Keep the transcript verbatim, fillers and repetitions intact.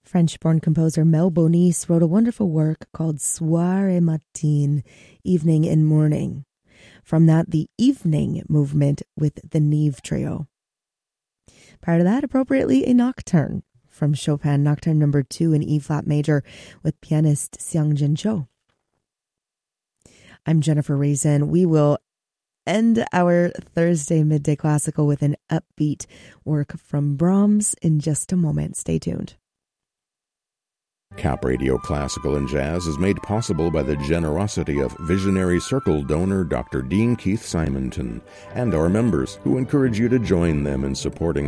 French-born composer Mel Bonis wrote a wonderful work called Soir et Matin, Evening and Morning. From that, the Evening Movement with the Neve Trio. Prior to that, appropriately, a Nocturne from Chopin, Nocturne number two in E-flat major with pianist Xiangjin Zhou. I'm Jennifer Raisin. We will end our Thursday Midday Classical with an upbeat work from Brahms in just a moment. Stay tuned. Cap Radio Classical and Jazz is made possible by the generosity of Visionary Circle donor Doctor Dean Keith Simonton and our members, who encourage you to join them in supporting